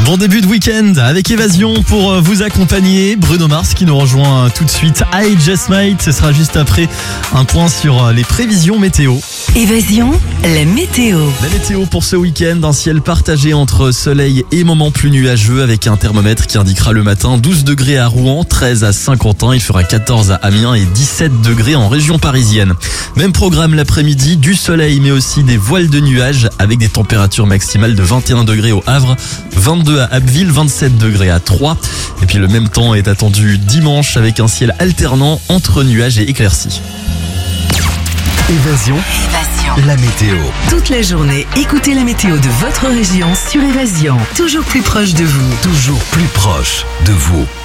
Bon début de week-end avec Évasion pour vous accompagner. Bruno Mars qui nous rejoint tout de suite. I Just Might, ce sera juste après un point sur les prévisions météo. Évasion, la météo. La météo pour ce week-end, un ciel partagé entre soleil et moments plus nuageux avec un thermomètre qui indiquera le matin 12 degrés à Rouen, 13 à Saint-Quentin, il fera 14 à Amiens et 17 degrés en région parisienne. Même programme l'après-midi, du soleil mais aussi des voiles de nuages avec des températures maximales de 21 degrés au Havre, 22 à Abbeville, 27 degrés à Troyes. Et puis le même temps est attendu dimanche avec un ciel alternant entre nuages et éclaircies. Évasion, la météo. Toute la journée, écoutez la météo de votre région sur Évasion. Toujours plus proche de vous. Toujours plus proche de vous.